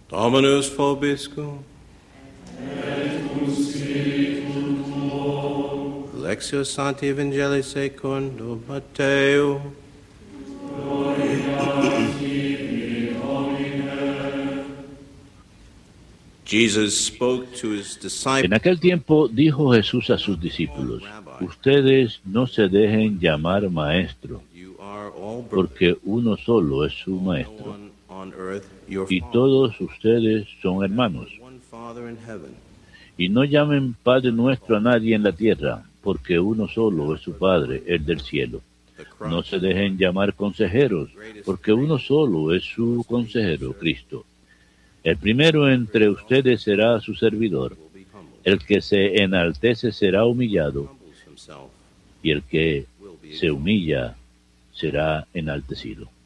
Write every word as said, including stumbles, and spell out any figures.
Dominus vobiscum. Lectio Sancti Evangelii secundo Matteo. Jesus spoke to his disciples. En aquel tiempo dijo Jesús a sus discípulos: ustedes no se dejen llamar maestro, porque uno solo es su maestro, y todos ustedes son hermanos. Y no llamen Padre nuestro a nadie en la tierra, porque uno solo es su Padre, el del cielo. No se dejen llamar consejeros, porque uno solo es su consejero, Cristo. El primero entre ustedes será su servidor. El que se enaltece será humillado, y el que se humilla será enaltecido.